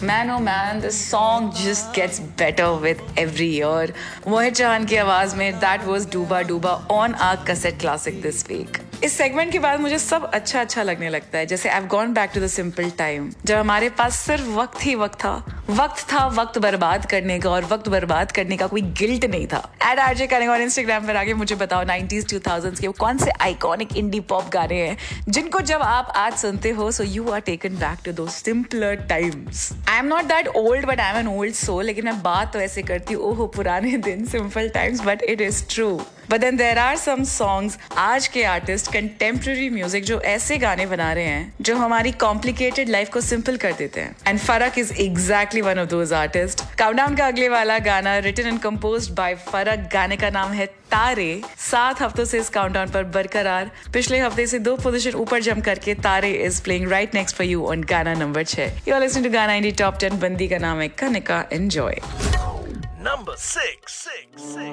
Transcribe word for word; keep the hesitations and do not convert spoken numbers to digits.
Man, oh man, this song just gets better with every year. Mohit Chauhan की आवाज में that was Dooba Dooba on our cassette classic this week. इस segment के बाद मुझे सब अच्छा अच्छा लगने लगता है, जैसे I've gone back to the simple time, जब हमारे पास सिर्फ वक्त ही वक्त था वक्त था वक्त बर्बाद करने का, और वक्त बर्बाद करने का कोई गिल्ट नहीं था. एट आरजे करेंगे और इंस्टाग्राम पर आगे मुझे बताओ नाइंटीज़ टू थाउज़ेंड्स के वो कौन से आइकॉनिक इंडी पॉप गाने हैं जिनको जब आप आज सुनते हो so you are taken back to दो simpler times. I am not that old but I am an old soul, लेकिन मैं बात तो ऐसे करती हूँ ओहो पुराने दिन simple times, but it is true. But then there are some songs आज के आर्टिस्ट कंटेम्प्रेरी म्यूजिक जो ऐसे गाने बना रहे हैं जो हमारी कॉम्प्लिकेटेड लाइफ को सिंपल कर देते हैं. एंड फरक is exactly one of those artist. Countdown का अगले वाला गाना रिटन एंड कंपोज्ड बाय फरक, गाने का नाम है तारे. सात हफ्तों से इस काउंटडाउन पर बरकरार, पिछले हफ्ते से दो पोजीशन ऊपर जंप करके तारे is playing right next for you on गाना नंबर छह. यू आर लिसनिंग टू गाना इंडी टॉप टेन. बंदी का नाम है Kanika. Enjoy. Number six, six, six.